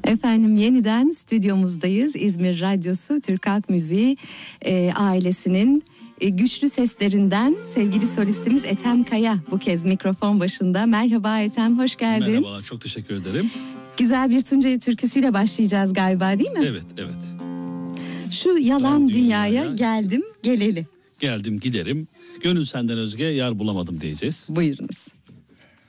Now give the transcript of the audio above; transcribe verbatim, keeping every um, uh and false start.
Efendim yeniden stüdyomuzdayız. İzmir Radyosu Türk Halk Müziği e, ailesinin e, güçlü seslerinden sevgili solistimiz Ethem Kaya bu kez mikrofon başında. Merhaba Ethem, hoş geldin. Merhaba, çok teşekkür ederim. Güzel bir Tunceli türküsüyle başlayacağız galiba, değil mi? Evet, evet. Şu yalan Ben dünyaya, dünyaya geldim geleli. Geldim giderim, gönül senden özge yar bulamadım diyeceğiz. Buyurunuz.